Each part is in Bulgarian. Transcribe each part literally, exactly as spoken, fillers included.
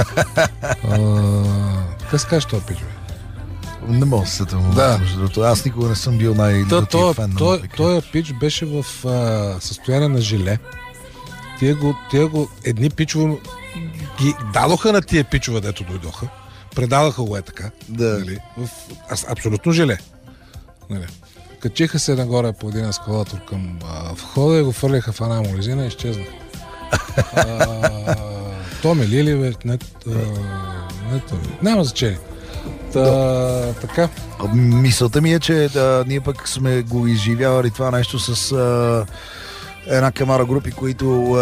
Как се кажеш този пич, бе? Не мога да се сетвам. Да. Аз никога не съм бил най-лютия фен на Металика. Този пич беше в а, състояние на желе. Тия го, тия го едни пичове ги дадоха на тия пичове, дето дойдоха. Предадоха го е така. Да. Нали? В, аз, абсолютно желе. Нали? Качиха се нагоре по един ескалатор към а, входа и го фърляха в една молизина и изчезнаха. Томи Лили, бе, не, а, не Томи. Няма значение. Та, да. Така. Мисълта ми е, че да, ние пък сме го изживявали това нещо с а, една камара групи, които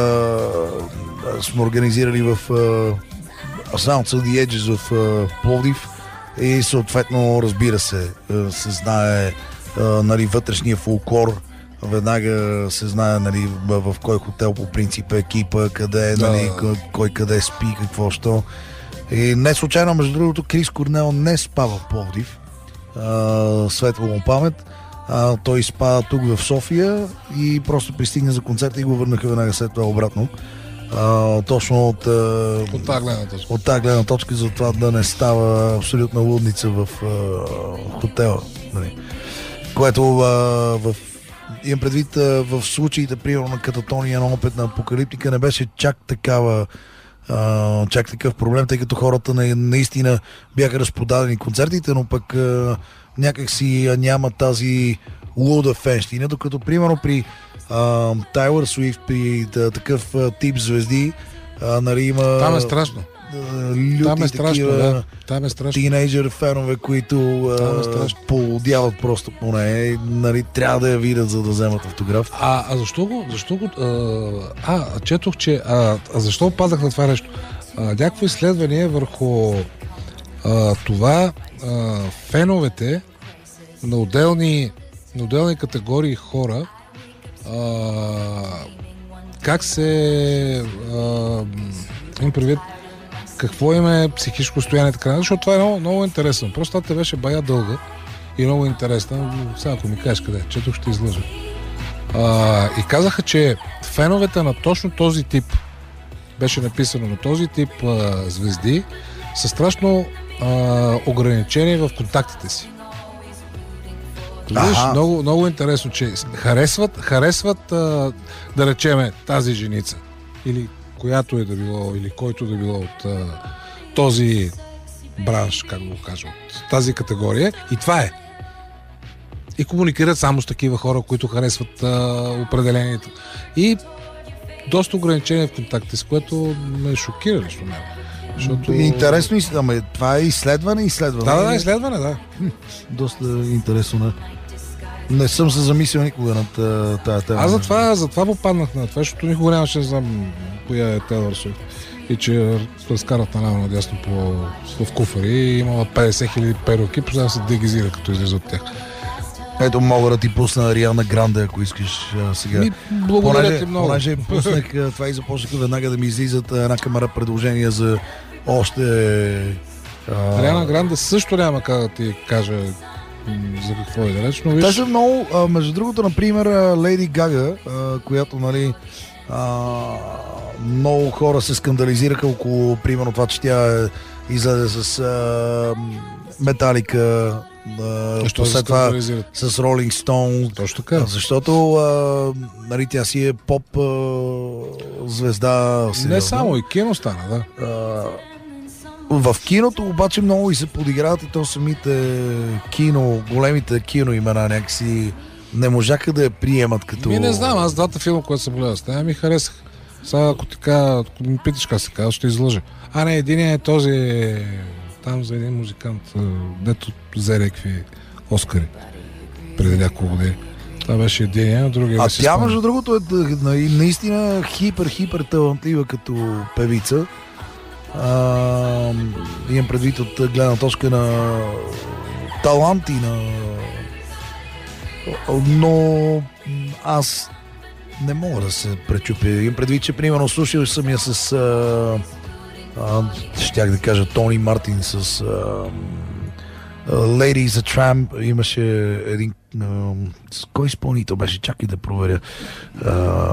а, сме организирали в а, Sounds of the Edges в а, Пловдив и съответно, разбира се, а, се знае а, нали, вътрешния фолклор. Веднага се знае нали, в, в кой хотел по принцип е екипа, къде е, да. нали, кой, кой къде спи, какво що. И не случайно, между другото, Крис Корнел не спа в Пловдив. А, светла му памет. А, той спа тук в София и просто пристигна за концерта и го върнаха веднага след това обратно. А, точно от, от тази гледна точка. От тази гледна точка за това да не става абсолютна лудница в а, хотела. Нали. Което а, в имам предвид а, в случаите, примерно на Кататония, на опит на Апокалиптика, не беше чак такава Uh, чак такъв проблем, тъй като хората на, наистина бяха разпродадени концертите, но пък uh, някак си няма тази луда фенщина, докато примерно при Тайлър uh, Суифт, при да, такъв uh, тип звезди, uh, нали има... Там е страшно. Люти Там е страшно, такива, да. Там е страшно. Тинейджър фенове, които uh, е полудяват просто по нея, нали, трябва да я видят, за да вземат автограф. А, а защо го? Защо го а, а, четох, че а, а защо падах на това нещо? А, някакво изследване върху а, това а, феновете на отделни, на отделни категории хора а, как се а, им предвид какво им е психическо стояние, така, защото това е много, много интересно. Просто това беше бая дълга и много интересна. Сега ако ми кажеш къде, четох, ще излъжа. А, и казаха, че феновете на точно този тип, беше написано на този тип а, звезди, са страшно а, ограничени в контактите си. Виж, много, много интересно, че харесват, харесват а, да речеме тази женица или която е да било, или който да било от а, този бранш, как го кажа, от тази категория. И това е. И комуникират само с такива хора, които харесват а, определението. И доста ограничение в контакти, с което ме шокира лично мен. Защото... Интересно, ама това е изследване, изследване. Да, да, изследване, да. Доста интересно, не? Не съм се замислил никога над тази тема. Аз затова, затова попаднах на това, защото никога нямаше да знам коя е Тейлър Суифт. И че разкарат наляво надясно по, в куфари и имала петдесет хиляди перуки, после да се дегизира, като излиза от тях. Ето, мога да ти пусна Ариана Гранде, ако искаш а, сега. Ми, благодаря понеже, ти много. Понеже пуснах това и започнаха веднага да ми излизат една камера предложения за още... А... Ариана Гранде също няма как да ти кажа за какво е далеч, но виж... Те са много, а, между другото, например, Леди Гага, а, която, нали, а, много хора се скандализираха около, примерно, това, че тя излезе с а, Металика, Защо след това с Ролинг Стоун. Точно така. Защото а, нали, тя си е поп а, звезда. Сериозно. Не само, и кино стана, да. А, в киното обаче много и се подиграват и то самите кино, големите кино имена някакси не можаха да я приемат като... Ми не знам, аз двата филма, които съм гледал с нея, ми харесах. Сега ако така, ако ми питаш как се казва, ще излъжа. А не, единият е този там за един музикант, дето взе някакви Оскари преди няколко години. Това беше единия, а другия... А тя, между другото, е наистина хипер-хипер талантлива като певица. А, имам предвид от гледна точка на талант и на... Но аз не мога да се пречупя. Имам предвид, че примерно слушал съм я с... А, а, щях да кажа Тони Мартин с а, Lady is a Tramp. Имаше един... А, с кой изпълнител беше? Чакай да проверя. А,